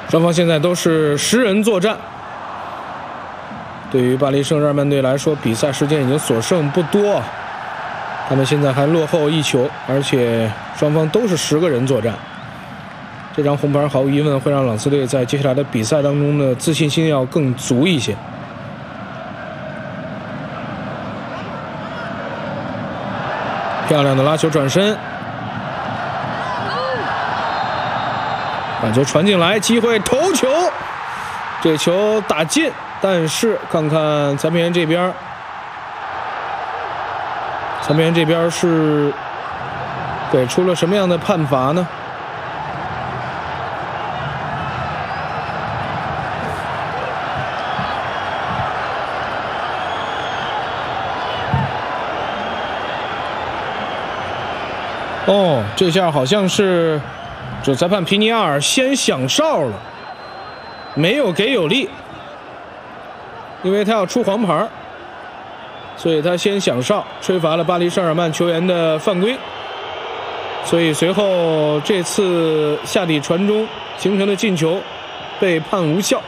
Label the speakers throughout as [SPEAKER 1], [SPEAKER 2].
[SPEAKER 1] 双方现在都是10人作战。对于巴黎圣日耳曼队来说，比赛时间已经所剩不多，他们现在还落后1球，而且双方都是10个人作战。这张红牌毫无疑问会让朗斯队在接下来的比赛当中的自信心要更足一些。漂亮的拉球转身，把球传进来，机会头球，这球打进，但是看看裁判员这边，裁判员这边是给出了什么样的判罚呢？哦，这下好像是主裁判皮尼亚尔先响哨了，没有给有利，因为他要出黄牌，所以他先响哨，吹罚了巴黎圣日耳曼球员的犯规。所以随后这次下底传中形成的进球被判无效。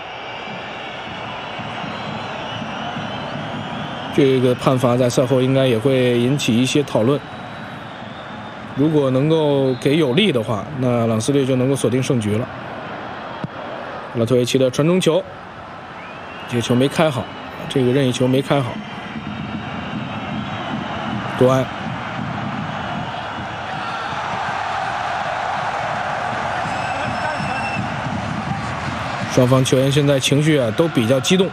[SPEAKER 1] 这个判罚在赛后应该也会引起一些讨论。如果能够给有利的话，那朗斯队就能够锁定胜局了。拉托维奇的传中球，这个球没开好，这个任意球没开好。多安，双方球员现在情绪都比较激动。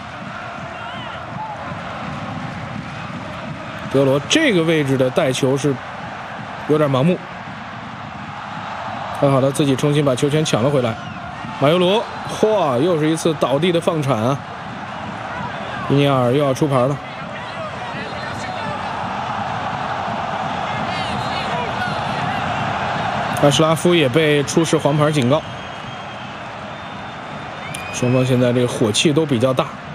[SPEAKER 1] 德罗这个位置的带球是有点盲目，还好他自己重新把球权抢了回来。马尤罗，嚯，又是一次倒地的放铲啊！皮尼亚尔又要出牌了。阿什拉夫也被出示黄牌警告。双方现在这个火气都比较大。